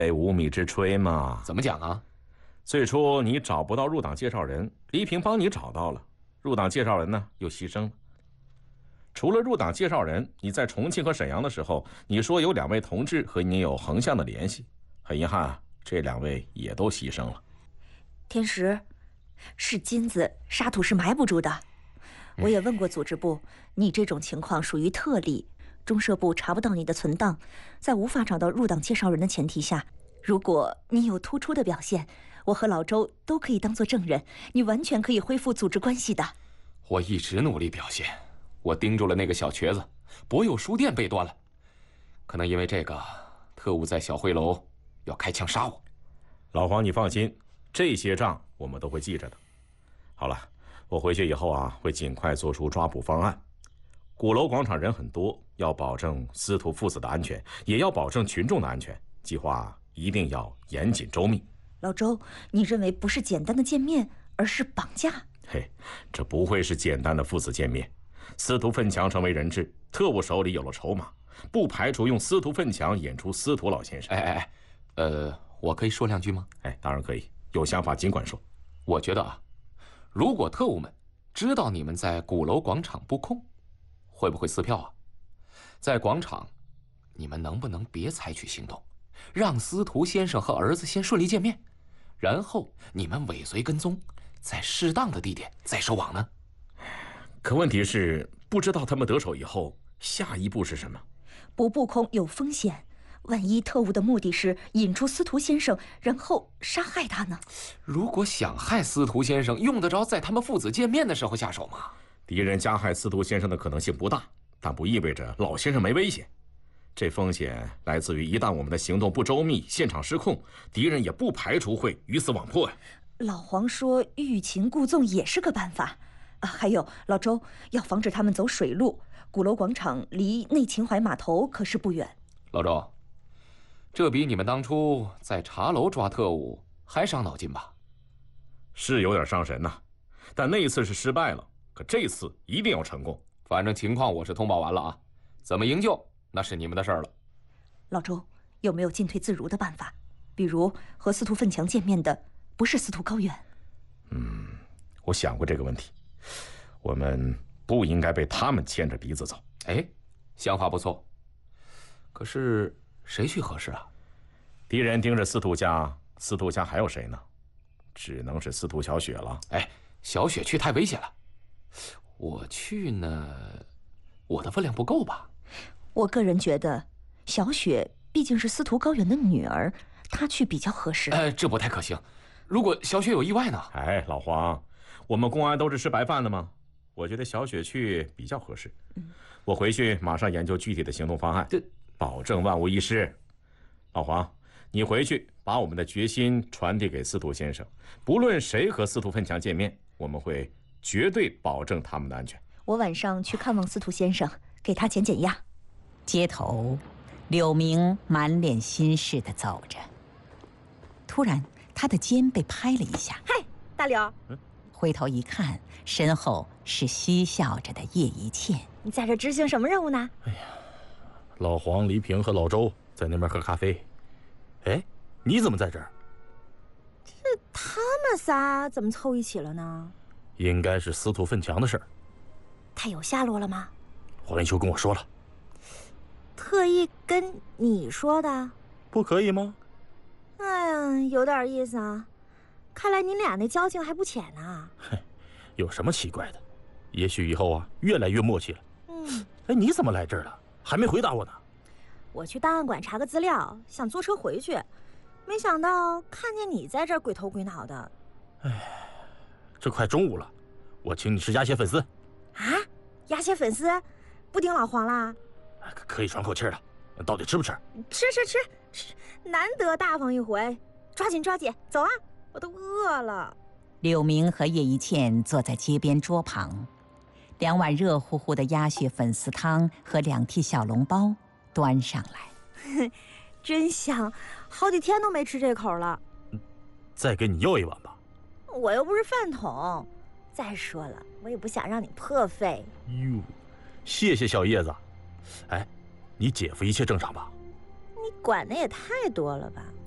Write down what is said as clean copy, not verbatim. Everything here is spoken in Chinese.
无米之炊嘛。 怎么讲啊？ 最初你找不到入党介绍人，黎平帮你找到了，入党介绍人呢又牺牲了。除了入党介绍人，你在重庆和沈阳的时候，你说有2位同志和你有横向的联系，很遗憾啊，这2位也都牺牲了。 天石，是金子，沙土是埋不住的。我也问过组织部，你这种情况属于特例，中社部查不到你的存档，在无法找到入党介绍人的前提下，如果你有突出的表现，我和老周都可以当作证人，你完全可以恢复组织关系的。 我一直努力表现，我盯住了那个小瘸子，博友书店被端了，可能因为这个，特务在小会楼要开枪杀我。 老黄，你放心，这些账我们都会记着的。好了，我回去以后啊，会尽快做出抓捕方案。鼓楼广场人很多，要保证司徒父子的安全，也要保证群众的安全，计划一定要严谨周密。 老周，你认为不是简单的见面，而是绑架？ 嘿，这不会是简单的父子见面。司徒奋强成为人质，特务手里有了筹码，不排除用司徒奋强演出司徒老先生。 我可以说2句吗？ 当然可以，有想法尽管说。 我觉得啊，如果特务们知道你们在鼓楼广场布控，会不会撕票啊？在广场，你们能不能别采取行动，让司徒先生和儿子先顺利见面，然后你们尾随跟踪，在适当的地点再收网呢？ 可问题是，不知道他们得手以后，下一步是什么？ 不布控有风险，万一特务的目的是引出司徒先生，然后杀害他呢？ 如果想害司徒先生，用得着在他们父子见面的时候下手吗？ 敌人加害司徒先生的可能性不大，但不意味着老先生没危险。这风险来自于一旦我们的行动不周密，现场失控，敌人也不排除会鱼死网破呀。 老黄说欲擒故纵也是个办法。还有老周，要防止他们走水路，鼓楼广场离内秦淮码头可是不远。 老周，这比你们当初在茶楼抓特务还伤脑筋吧？ 是有点伤神呐，但那一次是失败了，可这次一定要成功。 反正情况我是通报完了啊，怎么营救那是你们的事儿了。 老周，有没有进退自如的办法？比如和司徒奋强见面的不是司徒高远。 我想过这个问题，我们不应该被他们牵着鼻子走。 想法不错。可是谁去合适啊？ 敌人盯着司徒家，司徒家还有谁呢？只能是司徒小雪了。 小雪去太危险了。我去呢，我的分量不够吧？ 我个人觉得，小雪毕竟是司徒高远的女儿，她去比较合适。 这不太可行。如果小雪有意外呢？ 老黄，我们公安都是吃白饭的吗？我觉得小雪去比较合适。我回去马上研究具体的行动方案，保证万无一失。老黄，你回去把我们的决心传递给司徒先生，不论谁和司徒奋强见面，我们会绝对保证他们的安全。 我晚上去看望司徒先生，给他减压。 街头，柳明满脸心事地走着，突然他的肩被拍了一下。 嗨，大柳。 回头一看，身后是嬉笑着的叶一茜。 你在这执行什么任务呢？ 老黄、黎平和老周在那边喝咖啡。你怎么在这儿？ 这他们仨怎么凑一起了呢？ 应该是司徒奋强的事儿。 他有下落了吗？ 黄连秋跟我说了。 特意跟你说的？ 不可以吗？ 有点意思啊。看来你俩那交情还不浅呢。 有什么奇怪的？也许以后越来越默契了。你怎么来这儿了？还没回答我呢。 我去档案馆查个资料，想坐车回去，没想到看见你在这儿鬼头鬼脑的。 这快中午了，我请你吃鸭血粉丝。 啊，鸭血粉丝，不顶老黄啦？ 可以喘口气了，到底吃不吃？ 吃，难得大方一回，抓紧，走啊！我都饿了。 柳明和叶一茜坐在街边桌旁，2碗热乎乎的鸭血粉丝汤和2屉小笼包端上来。 真香，好几天都没吃这口了。 再给你要一碗吧。 我又不是饭桶，再说了，我也不想让你破费。 谢谢小叶子。你姐夫一切正常吧？ 你管的也太多了吧。